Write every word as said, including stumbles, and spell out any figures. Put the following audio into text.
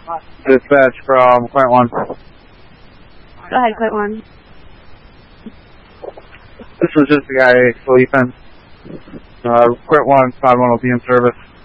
Dispatch from Quint one. Go ahead, Quint one. This was just a guy sleeping. Uh, Quint one, five one will be in service.